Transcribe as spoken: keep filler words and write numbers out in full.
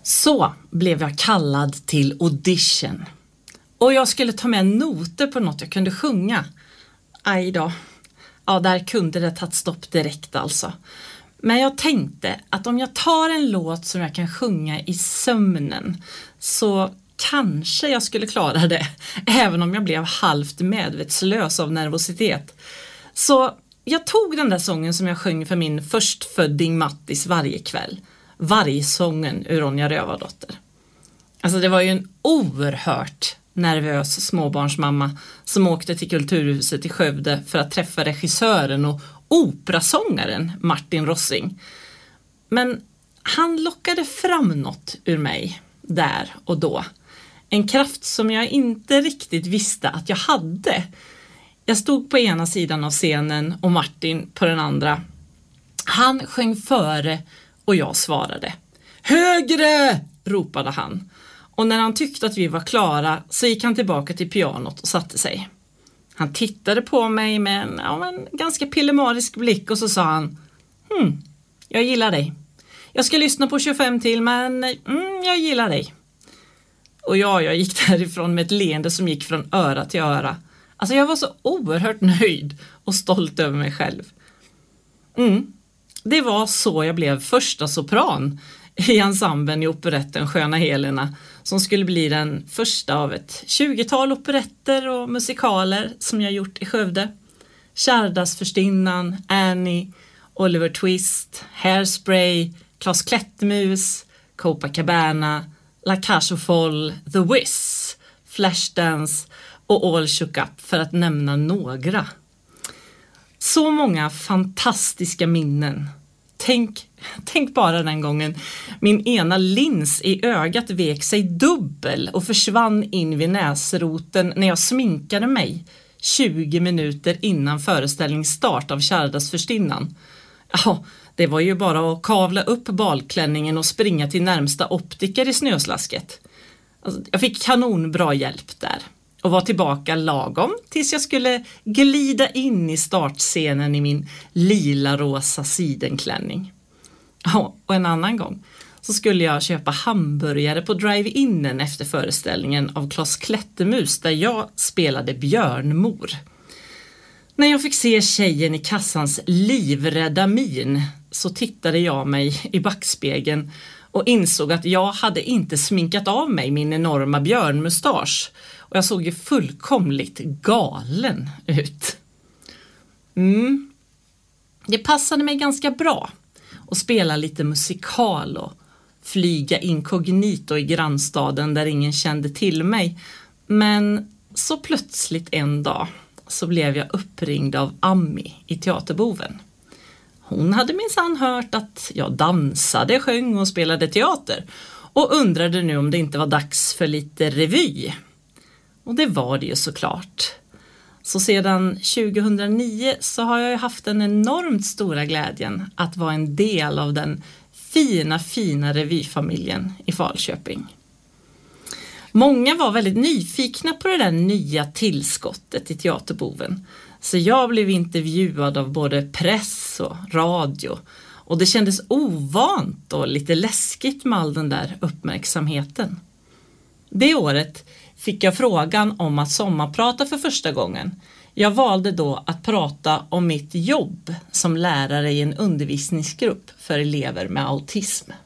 Så blev jag kallad till audition. Och jag skulle ta med noter på något jag kunde sjunga. Aj då. Ja, där kunde det tagit stopp direkt alltså. Men jag tänkte att om jag tar en låt som jag kan sjunga i sömnen så kanske jag skulle klara det. Även om jag blev halvt medvetslös av nervositet. Så jag tog den där sången som jag sjöng för min förstfödding Mattis varje kväll. Vargsången ur Ronja Rövardotter. Alltså det var ju en oerhört nervös småbarnsmamma som åkte till Kulturhuset i Skövde för att träffa regissören och operasångaren Martin Rossing. Men han lockade fram något ur mig där och då. En kraft som jag inte riktigt visste att jag hade. Jag stod på ena sidan av scenen och Martin på den andra. Han sjöng före och jag svarade. Högre! Ropade han. Och när han tyckte att vi var klara så gick han tillbaka till pianot och satte sig. Han tittade på mig med en, ja, en ganska pillemarisk blick och så sa han. Hmm, jag gillar dig. Jag ska lyssna på tjugofem till men mm, jag gillar dig. Och ja, jag gick därifrån med ett leende som gick från öra till öra. Alltså jag var så oerhört nöjd och stolt över mig själv. Mm. Det var så jag blev första sopran i ensemblen i operetten Sköna Helena som skulle bli den första av ett tjugotal operetter och musikaler som jag gjort i Skövde. Kärdas-förstinnan, Annie, Oliver Twist, Hairspray, Klas Klättermus, Copacabana, La Cage aux Folles, The Wiz, Flashdance och All Shook Up för att nämna några. Så många fantastiska minnen. Tänk, tänk bara den gången min ena lins i ögat vek sig dubbel och försvann in vid näsroten när jag sminkade mig tjugo minuter innan föreställningsstart av Kärdas-förstinnan. Ja, det var ju bara att kavla upp balklänningen och springa till närmsta optiker i snöslasket. Alltså, jag fick kanonbra hjälp där. Och var tillbaka lagom tills jag skulle glida in i startscenen i min lila-rosa sidenklänning. Ja, och en annan gång så skulle jag köpa hamburgare på drive-inen efter föreställningen av Klas Klättermus där jag spelade björnmor. När jag fick se tjejen i kassans livrädda min så tittade jag mig i backspegeln och insåg att jag hade inte sminkat av mig min enorma björnmustasch. Och jag såg ju fullkomligt galen ut. Mm. Det passade mig ganska bra att spela lite musikal och flyga inkognito i grannstaden där ingen kände till mig. Men så plötsligt en dag så blev jag uppringd av Ami i Teaterboven. Hon hade minsann hört att jag dansade, sjöng och spelade teater och undrade nu om det inte var dags för lite revy. Och det var det ju såklart. Så sedan tjugohundranio så har jag haft den enormt stora glädjen att vara en del av den fina, fina revyfamiljen i Falköping. Många var väldigt nyfikna på det där nya tillskottet i Teaterboven. Så jag blev intervjuad av både press och radio. Och det kändes ovant och lite läskigt med all den där uppmärksamheten. Det året fick jag frågan om att sommarprata för första gången. Jag valde då att prata om mitt jobb som lärare i en undervisningsgrupp för elever med autism.